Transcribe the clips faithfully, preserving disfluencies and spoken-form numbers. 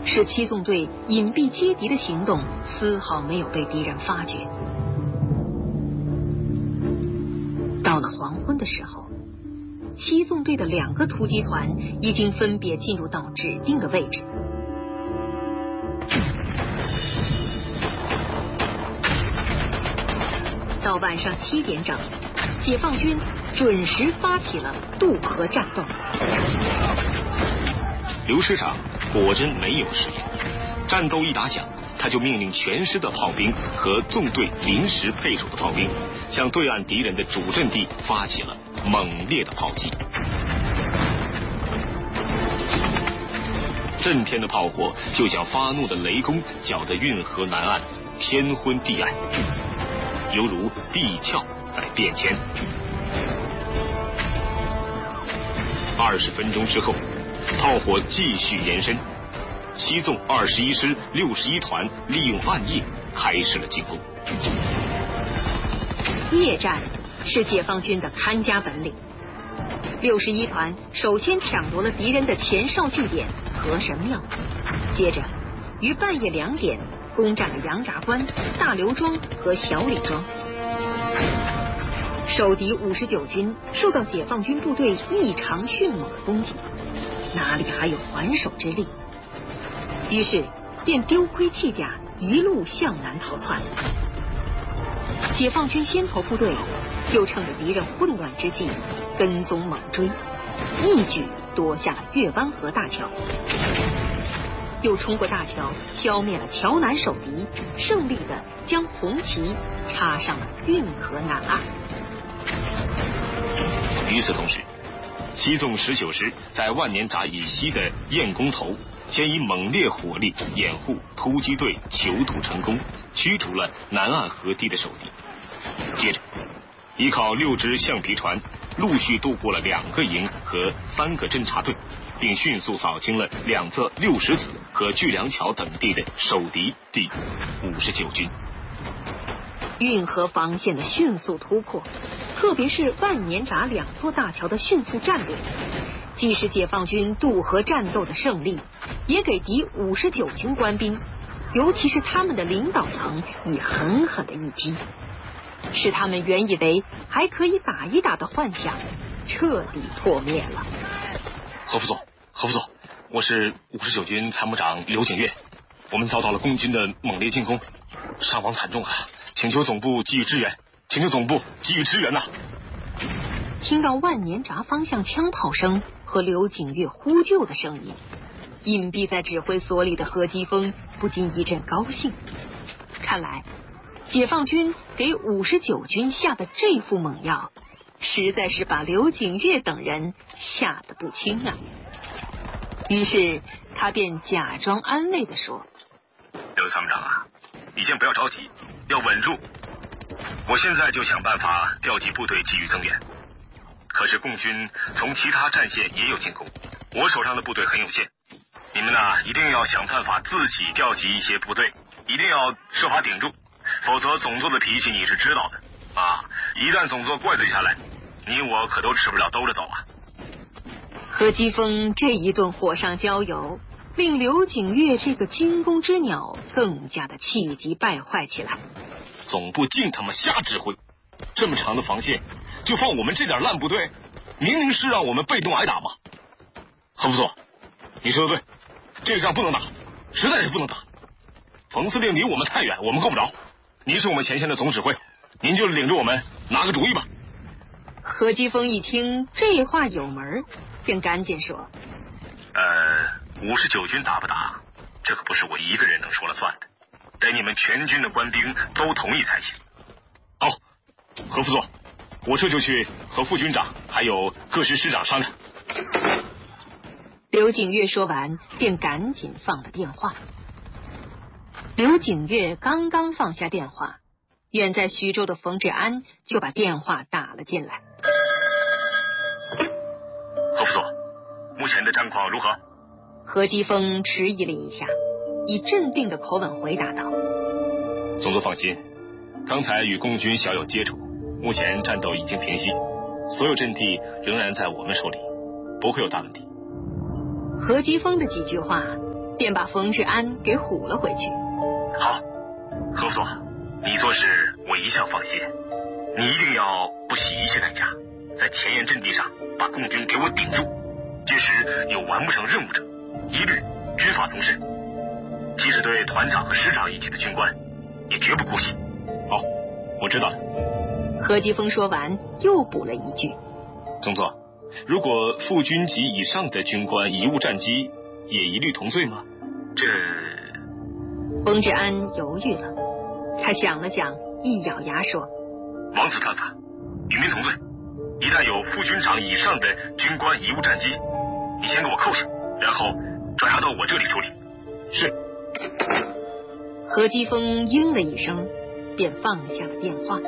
使七纵队隐蔽接敌的行动丝毫没有被敌人发觉。到了黄昏的时候，七纵队的两个突击团已经分别进入到指定的位置。到晚上七点整，解放军准时发起了渡河战斗。 刘师长果真没有食言，战斗一打响，他就命令全师的炮兵和纵队临时配属的炮兵，向对岸敌人的主阵地发起了猛烈的炮击。震天的炮火就像发怒的雷公搅得运河南岸天昏地暗，犹如地壳在变迁。二十分钟之后，炮火继续延伸，七纵二十一师六十一团利用暗夜开始了进攻。 夜战是解放军的看家本领。六十一团首先抢夺了敌人的前哨据点河神庙，接着于半夜两点攻占了杨闸关、大刘庄和小李庄。守敌五十九军受到解放军部队异常迅猛的攻击，哪里还有还手之力？于是便丢盔弃甲，一路向南逃窜。解放军先头部队又趁着敌人混乱之际跟踪猛追，一举夺下了月湾河大桥，又冲过大桥，消灭了桥南守敌，胜利地将红旗插上了运河南岸。 与此同时，七纵十九师在万年闸以西的燕公头，先以猛烈火力掩护突击队求渡成功，驱逐了南岸河堤的守敌。接着依靠六支橡皮船，陆续渡过了两个营和三个侦察队，并迅速扫清了两侧六十子和巨梁桥等地的守敌第五十九军。 运河防线的迅速突破，特别是万年闸两座大桥的迅速占领，既是解放军渡河战斗的胜利，也给敌五十九军官兵，尤其是他们的领导层以狠狠的一击，使他们原以为还可以打一打的幻想彻底破灭了。 何副总，何副总，我是五十九军参谋长刘景岳，我们遭到了共军的猛烈进攻，伤亡惨重啊！请求总部给予支援，请求总部给予支援呐、啊！ 听到万年闸方向枪炮声和刘景岳呼救的声音，隐蔽在指挥所里的何基峰不禁一阵高兴。看来解放军给五十九军下的这副猛药，实在是把刘景岳等人吓得不轻啊。于是他便假装安慰地说： 刘参谋长啊，你先不要着急，要稳住，我现在就想办法调集部队给予增援。可是共军从其他战线也有进攻，我手上的部队很有限，你们呢一定要想办法自己调集一些部队，一定要设法顶住，否则总座的脾气你是知道的啊！一旦总座怪罪下来，你我可都吃不了兜着走啊！ 何基峰这一顿火上浇油，令刘景岳这个惊弓之鸟更加的气急败坏起来。 总部净他妈瞎指挥，这么长的防线就放我们这点烂部队，明明是让我们被动挨打嘛！何副总，你说的对，这个仗不能打，实在是不能打。冯司令离我们太远，我们够不着。您是我们前线的总指挥，您就领着我们拿个主意吧。 何基峰一听这话有门，便赶紧说： 呃，五十九军打不打，这可不是我一个人能说了算的，得你们全军的官兵都同意才行。好，何副总，我这就去和副军长还有各师师长商量。 刘景岳说完，便赶紧放了电话。刘景岳刚刚放下电话，远在徐州的冯治安就把电话打了进来。 何副总，目前的战况如何？ 何基峰迟疑了一下，以镇定的口吻回答道： 总座放心，刚才与共军小有接触，目前战斗已经平息，所有阵地仍然在我们手里，不会有大问题。 何基峰的几句话便把冯治安给唬了回去。 好，何副座，你做事我一向放心，你一定要不惜一切代价，在前沿阵地上把共军给我顶住，届时有完不成任务者，一律军法从事，即使对团长和师长一级的军官也绝不姑息。好，我知道了。 何基峰说完又补了一句， 总座，如果副军级以上的军官贻误战机，也一律同罪吗？这…… 冯治安犹豫了，他想了想，一咬牙说： 枉此看法，与民同罪。一旦有副军长以上的军官贻误战机，你先给我扣下，然后转押到我这里处理。是。 何基峰应了一声，便放下了电话。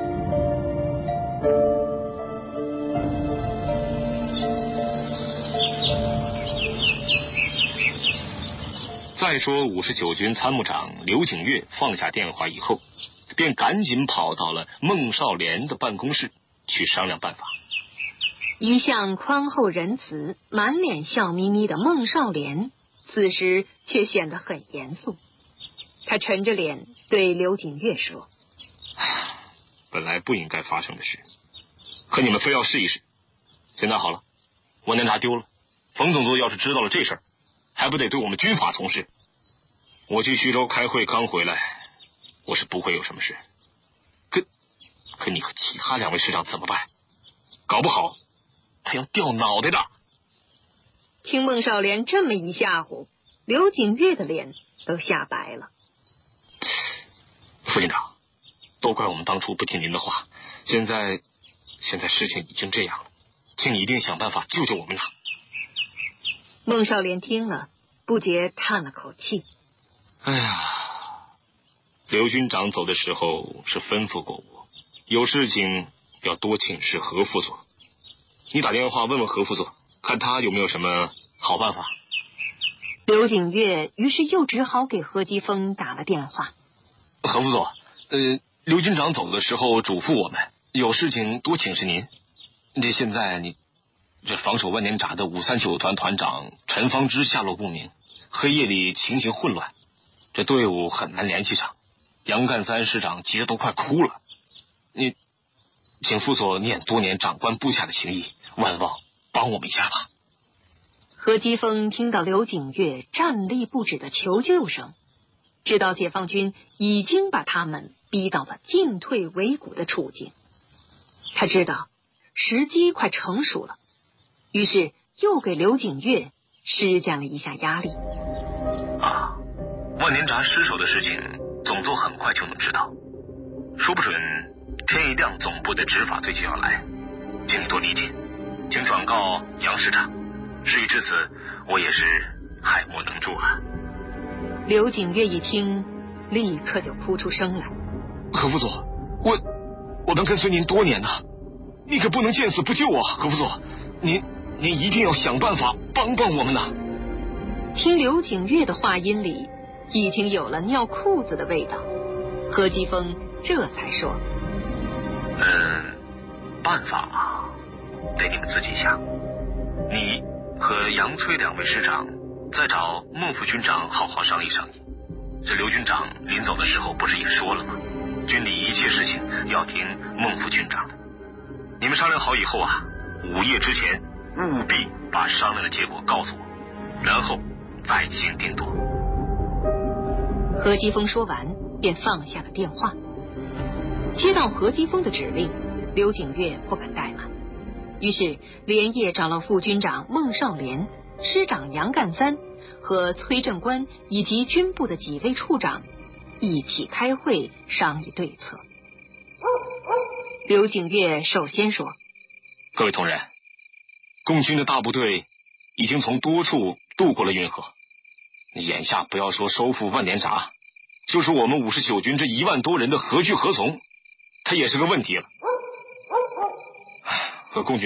再说五十九军参谋长刘景岳放下电话以后，便赶紧跑到了孟少莲的办公室去商量办法。 一向宽厚仁慈、满脸笑眯眯的孟少莲，此时却显得很严肃。他沉着脸对刘景岳说： 本来不应该发生的事，可你们非要试一试。现在好了，万年达丢了，冯总督要是知道了这事儿，还不得对我们军法从事？我去徐州开会刚回来，我是不会有什么事。可可你和其他两位师长怎么办？搞不好他要掉脑袋的。 听孟少莲这么一吓唬，刘景岳的脸都吓白了。 副军长，都怪我们当初不听您的话，现在现在事情已经这样了，请你一定想办法救救我们呐。 孟少莲听了，不觉叹了口气。 哎呀，刘军长走的时候是吩咐过我，有事情要多请示何副座。你打电话问问何副座，看他有没有什么好办法。 刘景岳于是又只好给何基峰打了电话。 何副座，呃，刘军长走的时候嘱咐我们，有事情多请示您。这现在你这防守万年闸的五三九团团长陈方之下落不明，黑夜里情形混乱，这队伍很难联系上。杨干三师长急得都快哭了。你请副座念多年长官部下的情谊，万望帮我们一下吧。 何基峰听到刘景岳战栗不止的求救声，知道解放军已经把他们逼到了进退维谷的处境。他知道时机快成熟了，于是又给刘景岳施加了一下压力。 啊，万年闸失守的事情，总座很快就能知道，说不准天一亮总部的执法队就要来，请你多理解，请转告杨师长。事已至此，我也是爱莫能助啊。 刘景岳一听，立刻就哭出声来。 何副座，我我们跟随您多年呐，你可不能见死不救啊！何副座，您您一定要想办法帮帮我们呐！ 听刘景岳的话音里已经有了尿裤子的味道，何基峰这才说： 嗯，办法得你们自己想。你和杨崔两位师长再找孟副军长好好商议商议。这刘军长临走的时候不是也说了吗？军里一切事情要听孟副军长的。你们商量好以后啊，午夜之前务必把商量的结果告诉我，然后再行定夺。 何基峰说完便放下了电话。接到何基峰的指令，刘景岳不敢怠慢，于是连夜找了副军长孟少莲、师长杨干三和崔正官以及军部的几位处长一起开会商议对策。刘景岳首先说： 各位同仁，共军的大部队已经从多处渡过了运河，眼下不要说收复万年闸，就是我们五十九军这一万多人的何去何从，它也是个问题了。和共军